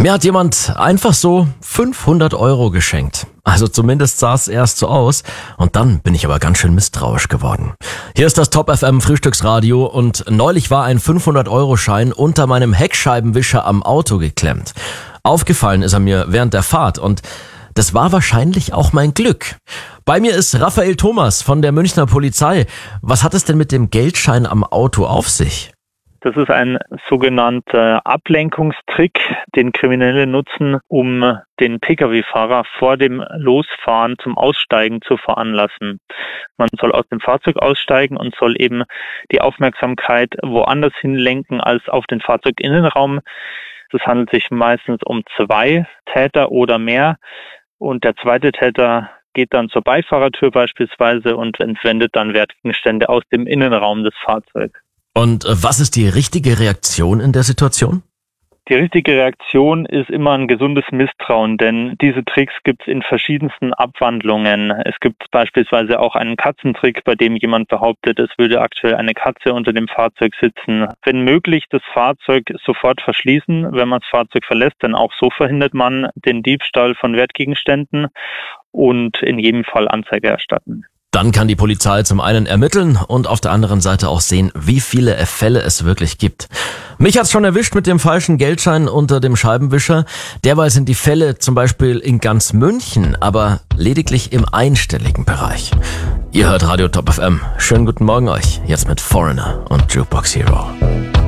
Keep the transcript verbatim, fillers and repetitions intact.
Mir hat jemand einfach so fünfhundert Euro geschenkt. Also zumindest sah es erst so aus. Und dann bin ich aber ganz schön misstrauisch geworden. Hier ist das Top F M Frühstücksradio und neulich war ein fünfhundert Euro Schein unter meinem Heckscheibenwischer am Auto geklemmt. Aufgefallen ist er mir während der Fahrt und das war wahrscheinlich auch mein Glück. Bei mir ist Raphael Thomas von der Münchner Polizei. Was hat es denn mit dem Geldschein am Auto auf sich? Das ist ein sogenannter Ablenkungstrick, den Kriminelle nutzen, um den Pkw-Fahrer vor dem Losfahren zum Aussteigen zu veranlassen. Man soll aus dem Fahrzeug aussteigen und soll eben die Aufmerksamkeit woanders hinlenken als auf den Fahrzeuginnenraum. Es handelt sich meistens um zwei Täter oder mehr. Und der zweite Täter geht dann zur Beifahrertür beispielsweise und entwendet dann Wertgegenstände aus dem Innenraum des Fahrzeugs. Und was ist die richtige Reaktion in der Situation? Die richtige Reaktion ist immer ein gesundes Misstrauen, denn diese Tricks gibt es in verschiedensten Abwandlungen. Es gibt beispielsweise auch einen Katzentrick, bei dem jemand behauptet, es würde aktuell eine Katze unter dem Fahrzeug sitzen. Wenn möglich, das Fahrzeug sofort verschließen, wenn man das Fahrzeug verlässt, denn auch so verhindert man den Diebstahl von Wertgegenständen und in jedem Fall Anzeige erstatten. Dann kann die Polizei zum einen ermitteln und auf der anderen Seite auch sehen, wie viele Fälle es wirklich gibt. Mich hat's schon erwischt mit dem falschen Geldschein unter dem Scheibenwischer. Derweil sind die Fälle zum Beispiel in ganz München, aber lediglich im einstelligen Bereich. Ihr hört Radio Top F M. Schönen guten Morgen euch. Jetzt mit Foreigner und Jukebox Hero.